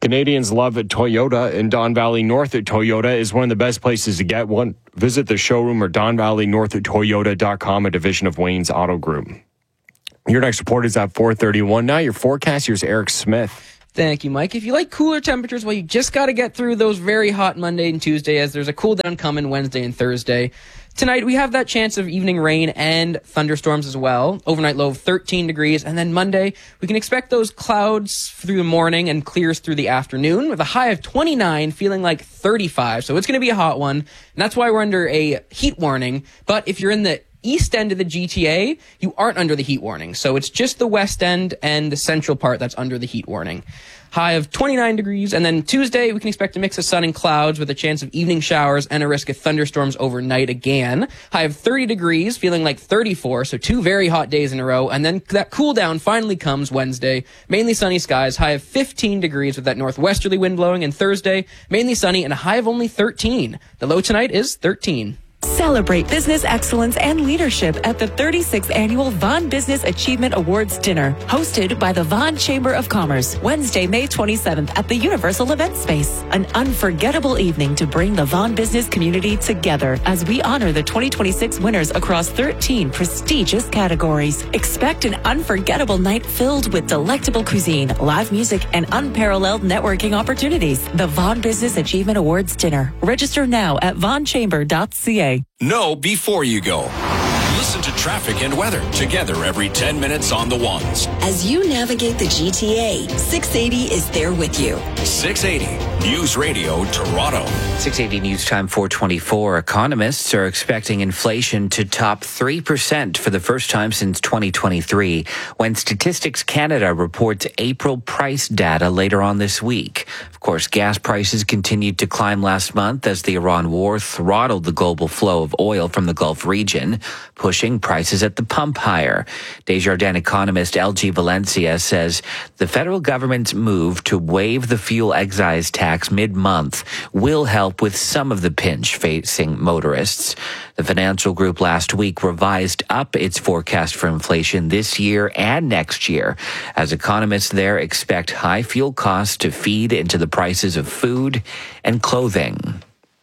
Canadians love at Toyota, and Don Valley North at Toyota is one of the best places to get one. Visit the showroom or don valley north at toyota dot com, a division of Wayne's Auto Group. Your next report is at four thirty-one. Now your forecast, here's Eric Smith. Thank you, Mike. If you like cooler temperatures, well, you just got to get through those very hot Monday and Tuesday, as there's a cool down coming Wednesday and Thursday. Tonight, we have that chance of evening rain and thunderstorms as well. Overnight low of thirteen degrees. And then Monday, we can expect those clouds through the morning and clears through the afternoon with a high of twenty-nine, feeling like thirty-five. So it's going to be a hot one. And that's why we're under a heat warning. But if you're in the east end of the G T A, you aren't under the heat warning. So it's just the west end and the central part that's under the heat warning. High of twenty-nine degrees. And then Tuesday, we can expect a mix of sun and clouds with a chance of evening showers and a risk of thunderstorms overnight again. High of thirty degrees, feeling like thirty-four. So two very hot days in a row. And then that cool down finally comes Wednesday. Mainly sunny skies. High of fifteen degrees with that northwesterly wind blowing. And Thursday, mainly sunny and a high of only thirteen. The low tonight is thirteen. Celebrate business excellence and leadership at the thirty-sixth Annual Vaughan Business Achievement Awards Dinner, hosted by the Vaughan Chamber of Commerce, Wednesday, May twenty-seventh at the Universal Event Space. An unforgettable evening to bring the Vaughan business community together as we honor the twenty twenty-six winners across thirteen prestigious categories. Expect an unforgettable night filled with delectable cuisine, live music, and unparalleled networking opportunities. The Vaughan Business Achievement Awards Dinner. Register now at vaughan chamber dot c a. Know before you go. Listen to traffic and weather together every ten minutes on the ones. As you navigate the G T A, six eighty is there with you. six eighty News Radio Toronto. six eighty News Time four twenty-four. Economists are expecting inflation to top three percent for the first time since twenty twenty-three, when Statistics Canada reports April price data later on this week. Of course, gas prices continued to climb last month as the Iran war throttled the global flow of oil from the Gulf region, pushing prices at the pump higher. Desjardins economist L G Valencia says the federal government's move to waive the fuel excise tax mid-month will help with some of the pinch facing motorists. The financial group last week revised up its forecast for inflation this year and next year, as economists there expect high fuel costs to feed into the prices of food and clothing.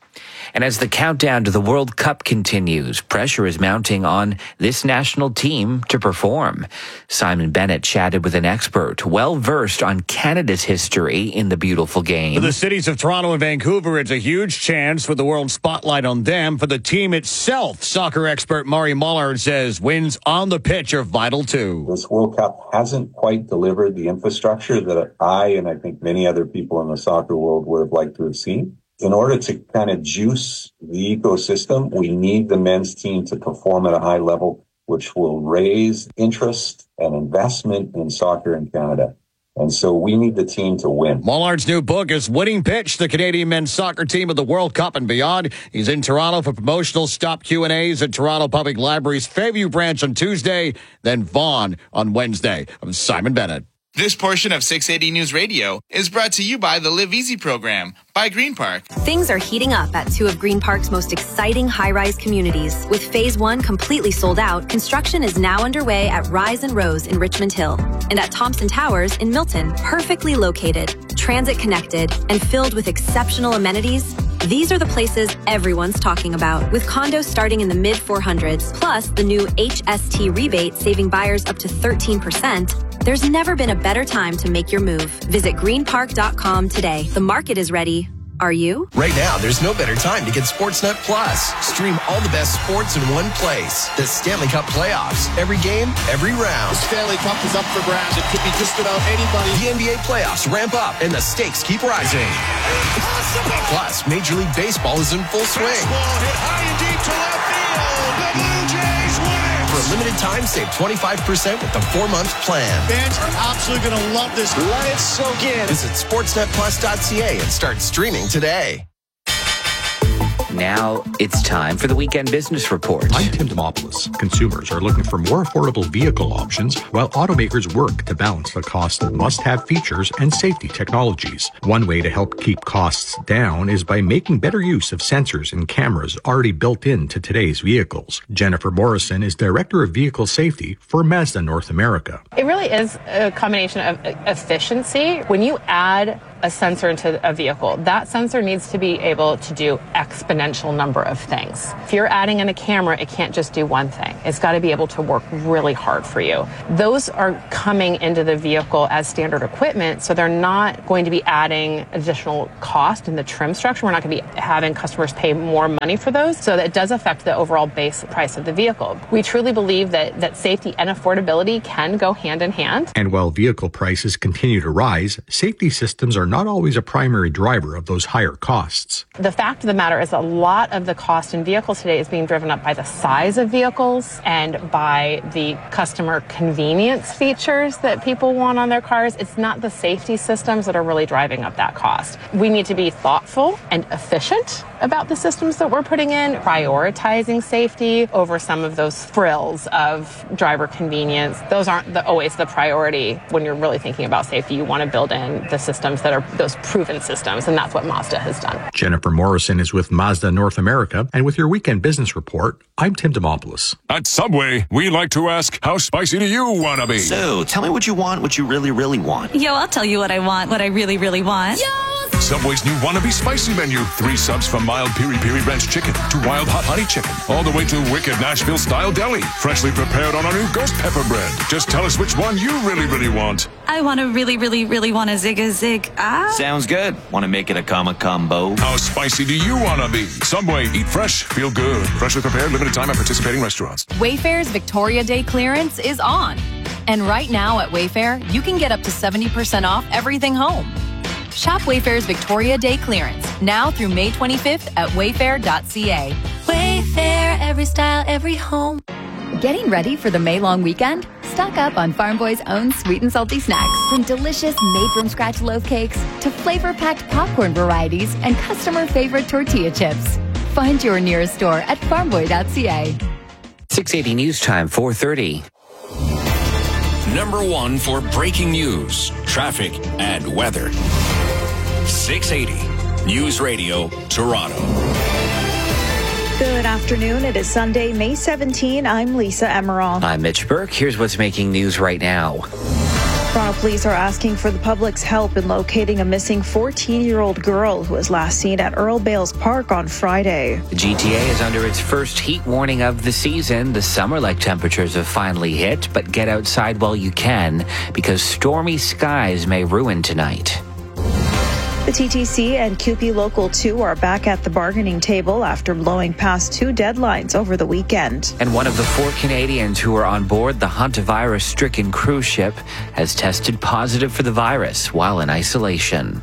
And as the countdown to the World Cup continues, pressure is mounting on this national team to perform. Simon Bennett chatted with an expert well-versed on Canada's history in the beautiful game. For the cities of Toronto and Vancouver, it's a huge chance for the world spotlight on them. For the team itself, soccer expert Murray Mullard says wins on the pitch are vital too. This World Cup hasn't quite delivered the infrastructure that I and I think many other people in the soccer world would have liked to have seen. In order to kind of juice the ecosystem, we need the men's team to perform at a high level, which will raise interest and investment in soccer in Canada. And so we need the team to win. Mullard's new book is Winning Pitch, the Canadian men's soccer team of the World Cup and beyond. He's in Toronto for promotional stop Q and A's at Toronto Public Library's Fairview branch on Tuesday, then Vaughan on Wednesday. I'm Simon Bennett. This portion of six eighty News Radio is brought to you by the Live Easy program by Green Park. Things are heating up at two of Green Park's most exciting high-rise communities. With Phase one completely sold out, construction is now underway at Rise and Rose in Richmond Hill and at Thompson Towers in Milton. Perfectly located, transit-connected, and filled with exceptional amenities, these are the places everyone's talking about. With condos starting in the mid four hundreds, plus the new H S T rebate saving buyers up to thirteen percent, there's never been a better time to make your move. Visit green park dot com today. The market is ready. Are you? Right now, there's no better time to get Sportsnet Plus. Stream all the best sports in one place. The Stanley Cup playoffs. Every game, every round. The Stanley Cup is up for grabs. It could be just about anybody. The N B A playoffs ramp up and the stakes keep rising. Impossible. Plus, Major League Baseball is in full swing. Baseball hit high and deep to left field. The Blue Jays win it. For a limited time, save twenty-five percent with the four-month plan. Fans are absolutely going to love this. Let it soak in. Visit sportsnet plus dot c a and start streaming today. Now it's time for the Weekend Business Report. I'm Tim Demopoulos. Consumers are looking for more affordable vehicle options while automakers work to balance the cost of must-have features and safety technologies. One way to help keep costs down is by making better use of sensors and cameras already built into today's vehicles. Jennifer Morrison is Director of Vehicle Safety for Mazda North America. It really is a combination of efficiency. When you add a sensor into a vehicle, that sensor needs to be able to do exponential number of things. If you're adding in a camera, it can't just do one thing. It's got to be able to work really hard for you. Those are coming into the vehicle as standard equipment, so they're not going to be adding additional cost in the trim structure. We're not going to be having customers pay more money for those, so that does affect the overall base price of the vehicle. We truly believe that, that safety and affordability can go hand in hand. And while vehicle prices continue to rise, safety systems are not always a primary driver of those higher costs. The fact of the matter is a lot of the cost in vehicles today is being driven up by the size of vehicles and by the customer convenience features that people want on their cars. It's not the safety systems that are really driving up that cost. We need to be thoughtful and efficient about the systems that we're putting in, prioritizing safety over some of those frills of driver convenience. Those aren't the, always the priority when you're really thinking about safety. You want to build in the systems that are those proven systems, and that's what Mazda has done. Jennifer Morrison is with Mazda North America, and with your weekend business report, I'm Tim Demopoulos. At Subway, we like to ask, how spicy do you want to be? So, tell me what you want, what you really, really want. Yo, I'll tell you what I want, what I really, really want. Yo! Subway's new Wannabe Spicy menu. Three subs from mild piri piri ranch chicken to wild hot honey chicken, all the way to wicked Nashville style deli, freshly prepared on our new ghost pepper bread. Just tell us which one you really, really want. I want to really, really, really want a zig a zig. Ah. Sounds good. Want to make it a comma combo? How spicy do you want to be? Subway, eat fresh, feel good. Freshly prepared, limited time at participating restaurants. Wayfair's Victoria Day clearance is on. And right now at Wayfair, you can get up to seventy percent off everything home. Shop Wayfair's Victoria Day clearance now through May twenty-fifth at wayfair dot c a. Wayfair, every style, every home. Getting ready for the May long weekend? Stock up on Farm Boy's own sweet and salty snacks, from delicious made-from-scratch loaf cakes to flavor-packed popcorn varieties and customer favorite tortilla chips. Find your nearest store at farm boy dot c a. six eighty News Time, four thirty. Number one for breaking news, traffic, and weather. six eighty News Radio, Toronto. Good afternoon. It is Sunday, May seventeenth. I'm Lisa Emerald. I'm Mitch Burke. Here's what's making news right now. Toronto police are asking for the public's help in locating a missing fourteen-year-old girl who was last seen at Earl Bales Park on Friday. The G T A is under its first heat warning of the season. The summer-like temperatures have finally hit, but get outside while you can because stormy skies may ruin tonight. The T T C and Q P Local two are back at the bargaining table after blowing past two deadlines over the weekend. And one of the four Canadians who are on board the hantavirus-stricken cruise ship has tested positive for the virus while in isolation.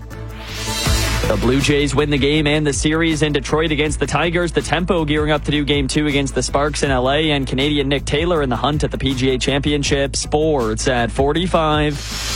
The Blue Jays win the game and the series in Detroit against the Tigers. The Tempo gearing up to do game two against the Sparks in L A, and Canadian Nick Taylor in the hunt at the P G A Championship. Sports at forty-five.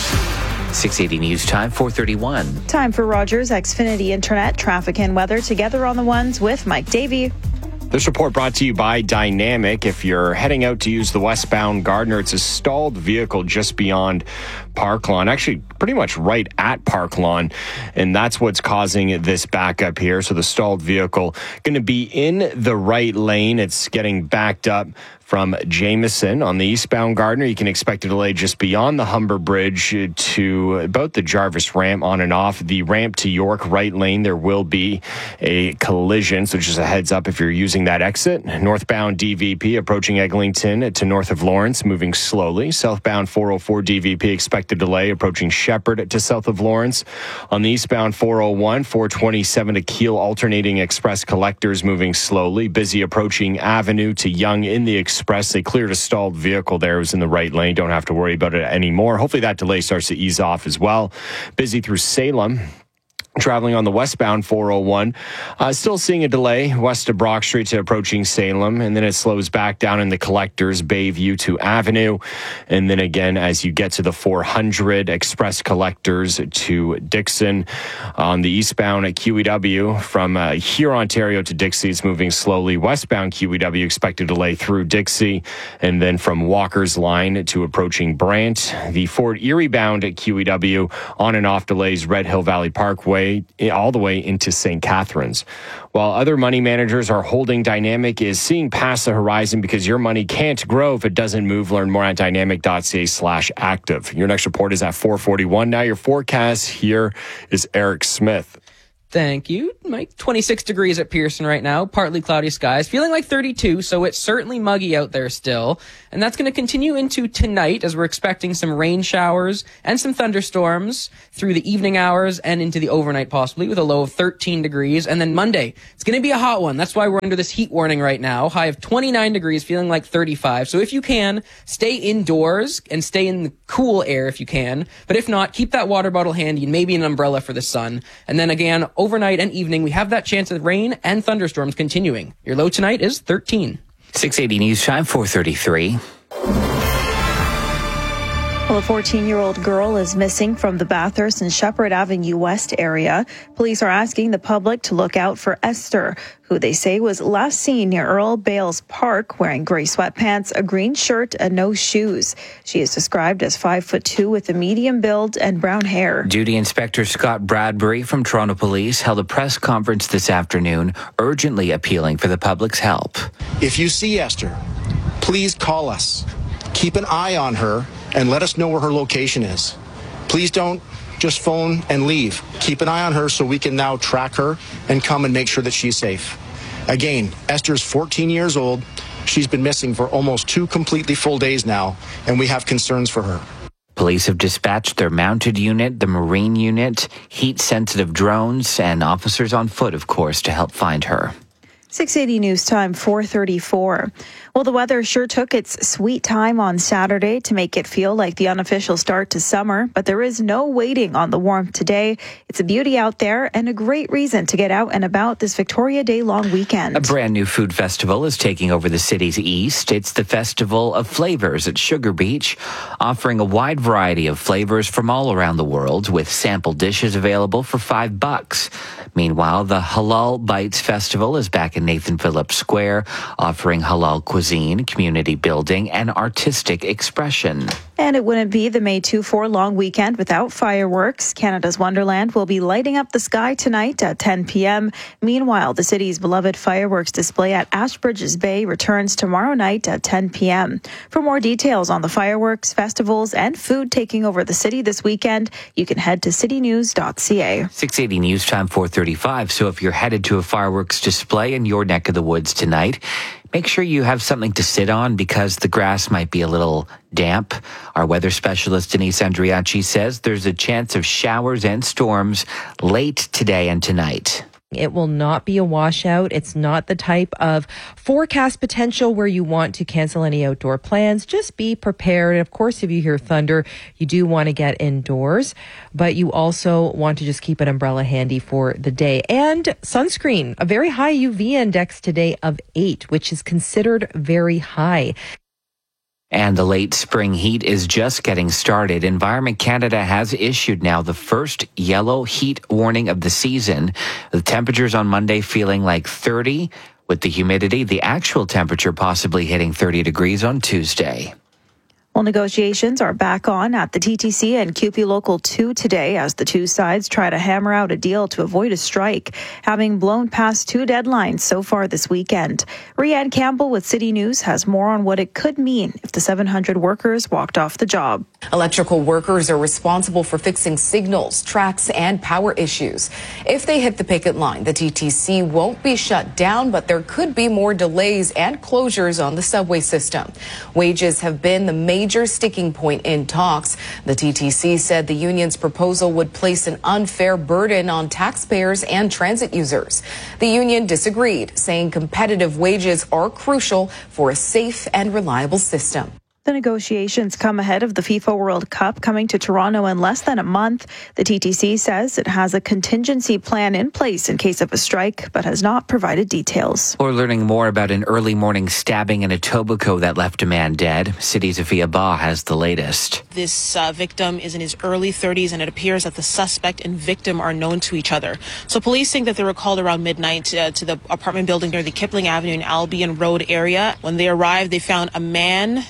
six eighty News Time, four thirty-one. Time for Rogers Xfinity Internet, traffic and weather together on the ones with Mike Davey. This report brought to you by Dynamic. If you're heading out to use the westbound Gardiner, it's a stalled vehicle just beyond Park Lawn, actually pretty much right at Park Lawn, and that's what's causing this backup here. So the stalled vehicle going to be in the right lane. It's getting backed up from Jameson on the eastbound Gardiner. You can expect a delay just beyond the Humber Bridge to about the Jarvis ramp on and off. The ramp to York right lane, there will be a collision, so just a heads up if you're using that exit. Northbound D V P approaching Eglinton to north of Lawrence, moving slowly. Southbound four oh four D V P expect a delay approaching Shepherd to south of Lawrence. On the eastbound four oh one, four twenty-seven to Kiel, alternating express collectors moving slowly. Busy approaching Avenue to Yonge in the express. They cleared a stalled vehicle there. It was in the right lane. Don't have to worry about it anymore. Hopefully that delay starts to ease off as well. Busy through Salem. Traveling on the westbound four oh one, uh, still seeing a delay west of Brock Street to approaching Salem, and then it slows back down in the collectors, Bayview to Avenue, and then again as you get to the four hundred, express collectors to Dixon. On the eastbound at Q E W from uh, here Ontario to Dixie, it's moving slowly. Westbound Q E W expected delay through Dixie, and then from Walker's Line to approaching Brant. The Fort Erie bound at Q E W on and off delays Red Hill Valley Parkway. way, all the way into Saint Catharines. While other money managers are holding, Dynamic is seeing past the horizon because your money can't grow if it doesn't move. Learn more at dynamic.ca slash active. Your next report is at four forty-one. Now your forecast, here is Eric Smith. Thank you, Mike. twenty-six degrees at Pearson right now, partly cloudy skies, feeling like thirty-two, so it's certainly muggy out there still. And that's going to continue into tonight as we're expecting some rain showers and some thunderstorms through the evening hours and into the overnight possibly, with a low of thirteen degrees. And then Monday, it's going to be a hot one. That's why we're under this heat warning right now. High of twenty-nine degrees, feeling like thirty-five. So if you can, stay indoors and stay in the cool air if you can. But if not, keep that water bottle handy and maybe an umbrella for the sun. And then again, overnight and evening, we have that chance of rain and thunderstorms continuing. Your low tonight is thirteen. six eighty News Time, four thirty-three. Well, a fourteen-year-old girl is missing from the Bathurst and Shepherd Avenue West area. Police are asking the public to look out for Esther, who they say was last seen near Earl Bales Park wearing gray sweatpants, a green shirt, and no shoes. She is described as five foot two with a medium build and brown hair. Duty Inspector Scott Bradbury from Toronto Police held a press conference this afternoon, urgently appealing for the public's help. If you see Esther, please call us. Keep an eye on her and let us know where her location is. Please don't just phone and leave. Keep an eye on her so we can now track her and come and make sure that she's safe. Again, Esther's fourteen years old. She's been missing for almost two completely full days now, and we have concerns for her. Police have dispatched their mounted unit, the Marine unit, heat-sensitive drones, and officers on foot, of course, to help find her. six eighty News Time, four thirty-four. Well, the weather sure took its sweet time on Saturday to make it feel like the unofficial start to summer, but there is no waiting on the warmth today. It's a beauty out there and a great reason to get out and about this Victoria Day long weekend. A brand new food festival is taking over the city's east. It's the Festival of Flavors at Sugar Beach, offering a wide variety of flavors from all around the world with sample dishes available for five bucks. Meanwhile, the Halal Bites Festival is back in Nathan Phillips Square, offering halal cuisine, community building, and artistic expression. And it wouldn't be the May two four long weekend without fireworks. Canada's Wonderland will be lighting up the sky tonight at ten p.m. Meanwhile, the city's beloved fireworks display at Ashbridges Bay returns tomorrow night at ten p.m. For more details on the fireworks, festivals, and food taking over the city this weekend, you can head to city news dot c a. six eighty News Time, four thirty-five. So if you're headed to a fireworks display in your neck of the woods tonight, make sure you have something to sit on because the grass might be a little damp. Our weather specialist, Denise Andriachi, says there's a chance of showers and storms late today and tonight. It will not be a washout. It's not the type of forecast potential where you want to cancel any outdoor plans. Just be prepared. And of course, if you hear thunder, you do want to get indoors, but you also want to just keep an umbrella handy for the day. And sunscreen, a very high U V index today of eight, which is considered very high. And the late spring heat is just getting started. Environment Canada has issued now the first yellow heat warning of the season. The temperatures on Monday feeling like thirty, with the humidity, the actual temperature possibly hitting thirty degrees on Tuesday. Well, negotiations are back on at the T T C and C U P E Local two today as the two sides try to hammer out a deal to avoid a strike, having blown past two deadlines so far this weekend. Rianne Campbell with City News has more on what it could mean if the seven hundred workers walked off the job. Electrical workers are responsible for fixing signals, tracks, and power issues. If they hit the picket line, the T T C won't be shut down, but there could be more delays and closures on the subway system. Wages have been the major major sticking point in talks. The T T C said the union's proposal would place an unfair burden on taxpayers and transit users. The union disagreed, saying competitive wages are crucial for a safe and reliable system. The negotiations come ahead of the FIFA World Cup coming to Toronto in less than a month. The T T C says it has a contingency plan in place in case of a strike, but has not provided details. We're learning more about an early morning stabbing in Etobicoke that left a man dead. City's Afia Ba has the latest. This uh, victim is in his early thirties, and it appears that the suspect and victim are known to each other. So police think that they were called around midnight uh, to the apartment building near the Kipling Avenue and Albion Road area. When they arrived, they found a man suffering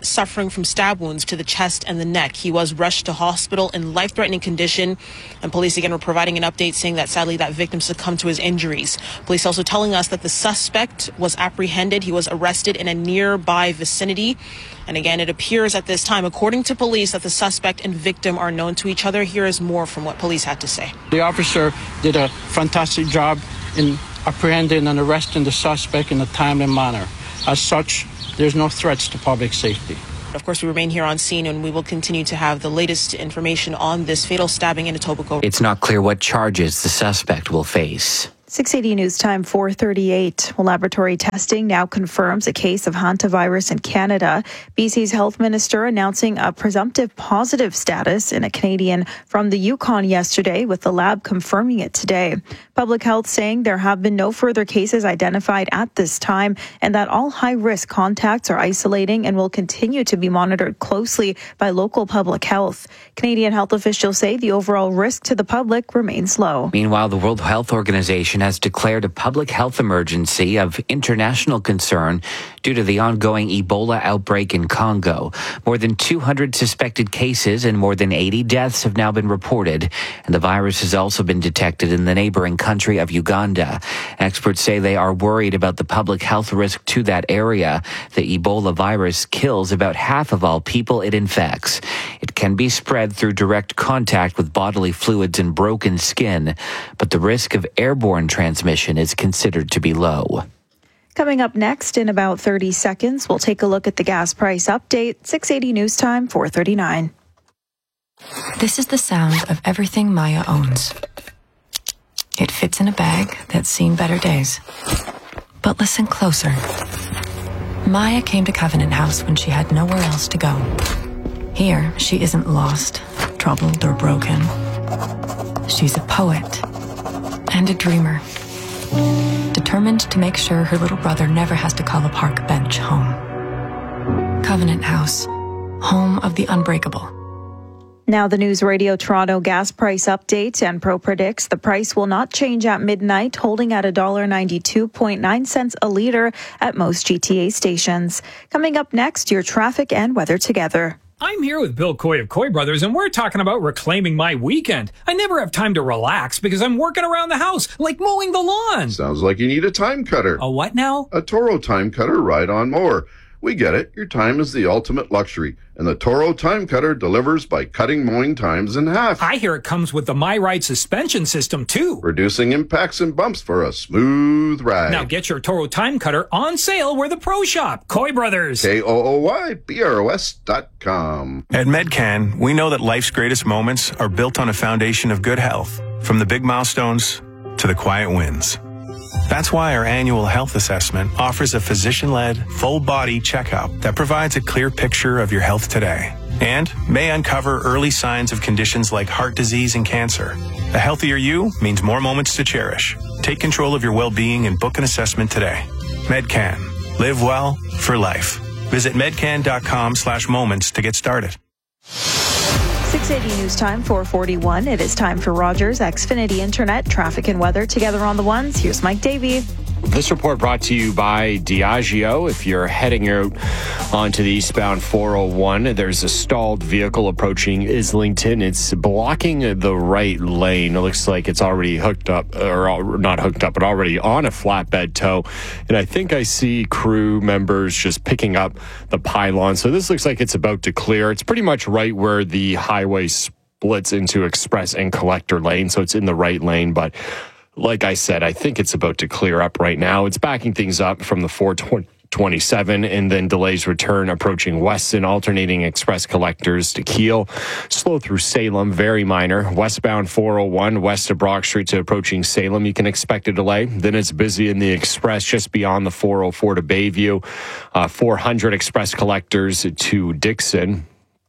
suffering from stab wounds to the chest and the neck. He was rushed to hospital in life-threatening condition, and police again were providing an update saying that sadly that victim succumbed to his injuries. Police also telling us that the suspect was apprehended. He was arrested in a nearby vicinity. And again, it appears at this time, according to police, that the suspect and victim are known to each other. Here is more from what police had to say. The officer did a fantastic job in apprehending and arresting the suspect in a timely manner. As such, there's no threats to public safety. Of course, we remain here on scene, and we will continue to have the latest information on this fatal stabbing in Etobicoke. It's not clear what charges the suspect will face. six eighty News Time, four thirty-eight. Well, laboratory testing now confirms a case of hantavirus in Canada. B C's health minister announcing a presumptive positive status in a Canadian from the Yukon yesterday, with the lab confirming it today. Public Health saying there have been no further cases identified at this time, and that all high-risk contacts are isolating and will continue to be monitored closely by local public health. Canadian health officials say the overall risk to the public remains low. Meanwhile, the World Health Organization has declared a public health emergency of international concern due to the ongoing Ebola outbreak in Congo. More than two hundred suspected cases and more than eighty deaths have now been reported, and the virus has also been detected in the neighboring country of Uganda. Experts say they are worried about the public health risk to that area. The Ebola virus kills about half of all people it infects. It can be spread through direct contact with bodily fluids and broken skin, but the risk of airborne transmission is considered to be low. Coming up next in about thirty seconds, we'll take a look at the gas price update. six eighty News Time, four thirty-nine. This is the sound of everything Maya owns. It fits in a bag that's seen better days. But listen closer. Maya came to Covenant House when she had nowhere else to go. Here, she isn't lost, troubled, or broken. She's a poet and a dreamer, determined to make sure her little brother never has to call a park bench home. Covenant House, home of the unbreakable. Now the News Radio Toronto gas price update, and Pro predicts the price will not change at midnight, holding at one dollar ninety-two point nine cents a litre at most G T A stations. Coming up next, your traffic and weather together. I'm here with Bill Coy of Coy Brothers, and we're talking about reclaiming my weekend. I never have time to relax because I'm working around the house, like mowing the lawn. Sounds like you need a time cutter. A what now? A Toro time cutter ride-on mower. We get it. Your time is the ultimate luxury, and the Toro time cutter delivers by cutting mowing times in half. I hear it comes with the MyRide suspension system, too. Reducing impacts and bumps for a smooth ride. Now get your Toro time cutter on sale where the pro shop. Coy Brothers. K O O Y B R O S dot com. At Medcan, we know that life's greatest moments are built on a foundation of good health, from the big milestones to the quiet wins. That's why our annual health assessment offers a physician-led, full-body checkup that provides a clear picture of your health today and may uncover early signs of conditions like heart disease and cancer. A healthier you means more moments to cherish. Take control of your well-being and book an assessment today. Medcan. Live well for life. Visit medcan.com slash moments to get started. six eighty News Time, four forty-one. It is time for Rogers Xfinity Internet, traffic and weather together on the ones. Here's Mike Davey. This report brought to you by Diageo. If you're heading out onto the eastbound four oh one, there's a stalled vehicle approaching Islington. It's blocking the right lane. It looks like it's already hooked up, or not hooked up, but already on a flatbed tow. And I think I see crew members just picking up the pylon. So this looks like it's about to clear. It's pretty much right where the highway splits into express and collector lane. So it's in the right lane, but like I said, I think it's about to clear up right now. It's backing things up from the four twenty-seven, and then delays return approaching Weston, alternating express collectors to Keele. Slow through Salem, very minor. Westbound four oh one, west of Brock Street to approaching Salem, you can expect a delay. Then it's busy in the express just beyond the four oh four to Bayview. Uh, four hundred express collectors to Dixon.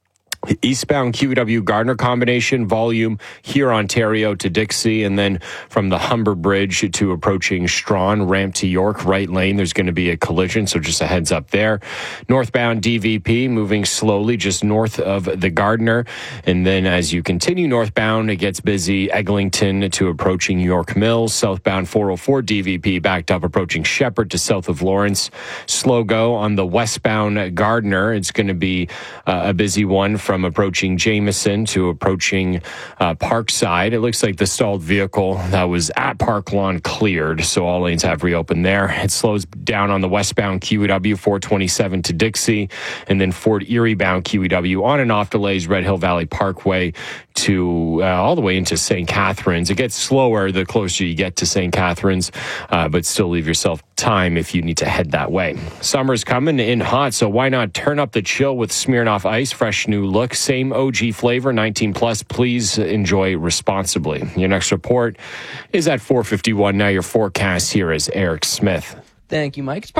Eastbound Q E W Gardner combination volume here Ontario to Dixie, and then from the Humber Bridge to approaching Strawn, ramp to York, right lane, there's going to be a collision, so just a heads up there. Northbound D V P moving slowly just north of the Gardner, and then as you continue northbound, it gets busy Eglinton to approaching York Mills. Southbound four oh four D V P backed up approaching Shepherd to south of Lawrence. Slow go on the westbound Gardner. It's going to be uh, a busy one from From approaching Jameson to approaching uh, Parkside. It looks like the stalled vehicle that was at Park Lawn cleared, so all lanes have reopened there. It slows down on the westbound Q E W four twenty-seven to Dixie, and then Fort Erie bound Q E W on and off delays Red Hill Valley Parkway to uh, all the way into Saint Catharines. It gets slower the closer you get to Saint Catharines, uh, but still leave yourself time if you need to head that way. Summer's coming in hot, so why not turn up the chill with Smirnoff Ice? Fresh new look, same O G flavor, nineteen plus. Please enjoy responsibly. Your next report is at four fifty-one. Now your forecast here is Eric Smith. Thank you, Mike.